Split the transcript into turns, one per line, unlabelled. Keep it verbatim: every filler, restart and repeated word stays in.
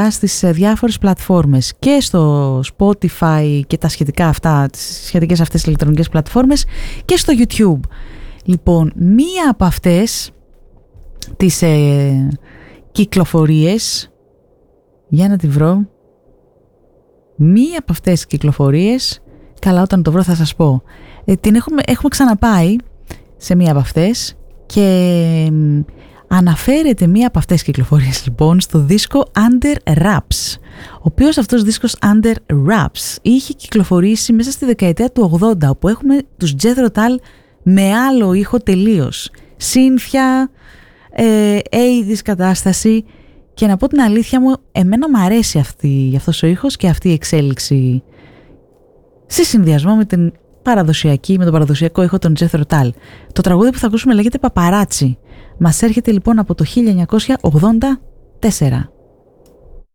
κυκλοφορά στις διάφορες πλατφόρμες και στο Spotify και τα σχετικά αυτά, τις σχετικές αυτές τις ηλεκτρονικές πλατφόρμες και στο YouTube. Λοιπόν, μία από αυτές τις ε, κυκλοφορίες, για να τη βρω, μία από αυτές τις κυκλοφορίες, καλά όταν το βρω θα σας πω, ε, την έχουμε, έχουμε ξαναπάει σε μία από αυτές και ε, αναφέρεται μία από αυτές τις κυκλοφορίες λοιπόν στο δίσκο Under Wraps, ο οποίος αυτός δίσκος Under Wraps είχε κυκλοφορήσει μέσα στη δεκαετία του ογδόντα, όπου έχουμε τους Jethro Tull με άλλο ήχο τελείως, σύνθια, ε, ογδόντα κατάσταση, και να πω την αλήθεια μου, εμένα μου αρέσει αυτή, αυτός ο ήχος και αυτή η εξέλιξη σε συνδυασμό με, την παραδοσιακή, με τον παραδοσιακό ήχο των Jethro Tull. Το τραγούδι που θα ακούσουμε λέγεται Paparazzi. Μας έρχεται λοιπόν από το χίλια εννιακόσια ογδόντα τέσσερα.